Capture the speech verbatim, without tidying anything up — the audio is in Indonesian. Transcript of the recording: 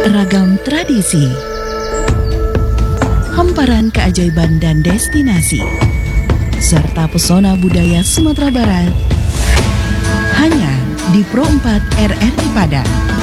ragam tradisi, hamparan keajaiban dan destinasi, serta pesona budaya Sumatera Barat, hanya di Pro empat R R I Padang.